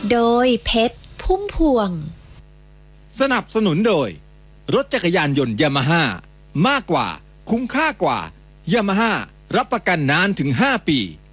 โดยเพชรพุ่มพวงสนับสนุนโดยรถจักรยานยนต์ยามาฮ่ามากกว่าคุ้มค่ากว่ายามาฮ่ารับประกันนานถึง5 ปี